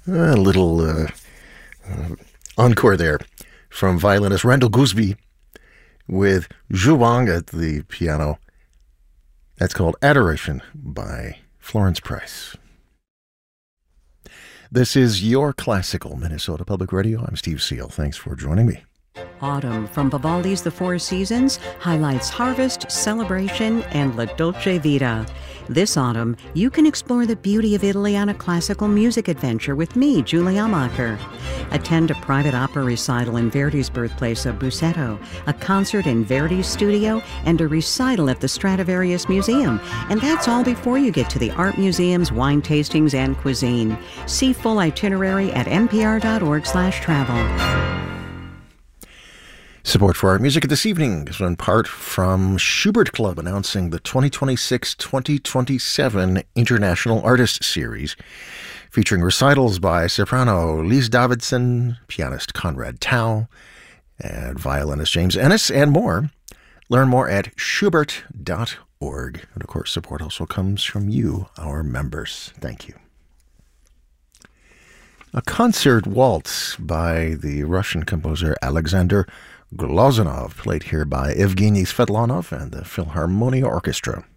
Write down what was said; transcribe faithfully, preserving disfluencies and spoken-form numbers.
A little uh, uh, encore there from violinist Randall Gooseby with Zhu Wang at the piano. That's called Adoration by Florence Price. This is your classical Minnesota Public Radio. I'm Steve Seal. Thanks for joining me. Autumn from Vivaldi's The Four Seasons highlights harvest, celebration, and La Dolce Vita. This autumn, you can explore the beauty of Italy on a classical music adventure with me, Julie Amacher. Attend a private opera recital in Verdi's birthplace of Busseto, a concert in Verdi's studio, and a recital at the Stradivarius Museum. And that's all before you get to the art museums, wine tastings, and cuisine. See full itinerary at npr.org slash travel. Support for our music this evening is in part from Schubert Club, announcing the twenty twenty-six twenty twenty-seven International Artist Series, featuring recitals by soprano Lise Davidson, pianist Conrad Tao, and violinist James Ennis, and more. Learn more at schubert dot org. And of course, support also comes from you, our members. Thank you. A concert waltz by the Russian composer Alexander Glazunov, played here by Evgeny Svetlanov and the Philharmonia Orchestra.